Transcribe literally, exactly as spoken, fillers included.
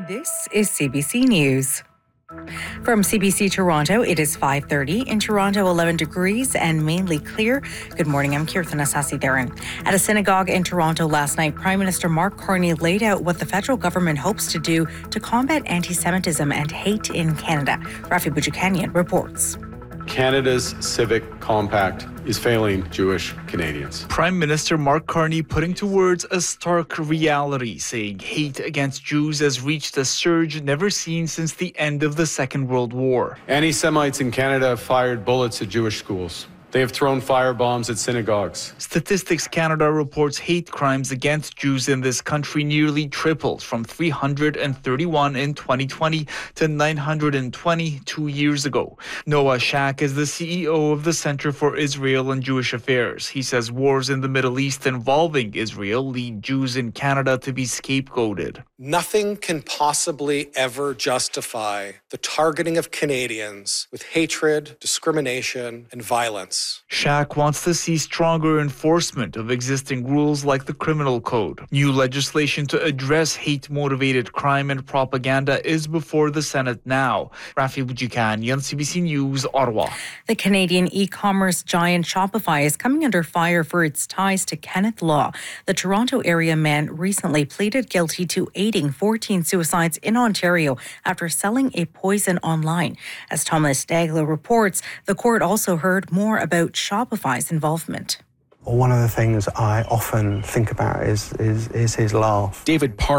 This is C B C News. From C B C Toronto, it is five thirty. In Toronto, eleven degrees and mainly clear. Good morning, I'm Kirthana Sasidaran. At a synagogue in Toronto last night, Prime Minister Mark Carney laid out what the federal government hopes to do to combat anti-Semitism and hate in Canada. Rafi Boudjikanian reports. Canada's civic compact is failing Jewish Canadians. Prime Minister Mark Carney putting to words a stark reality, saying hate against Jews has reached a surge never seen since the end of the Second World War. Anti-Semites in Canada have fired bullets at Jewish schools. They have thrown firebombs at synagogues. Statistics Canada reports hate crimes against Jews in this country nearly tripled from three hundred thirty-one in twenty twenty to nine hundred twenty two years ago. Noah Shak is the C E O of the Center for Israel and Jewish Affairs. He says wars in the Middle East involving Israel lead Jews in Canada to be scapegoated. Nothing can possibly ever justify the targeting of Canadians with hatred, discrimination, and violence. Shak wants to see stronger enforcement of existing rules like the Criminal Code. New legislation to address hate-motivated crime and propaganda is before the Senate now. Rafi Boudjikanian, C B C News, Ottawa. The Canadian e-commerce giant Shopify is coming under fire for its ties to Kenneth Law. The Toronto area man recently pleaded guilty to aiding fourteen suicides in Ontario after selling a poison online. As Thomas Dagler reports, the court also heard more about Shopify's involvement. One of the things I often think about is is, is his laugh. David Park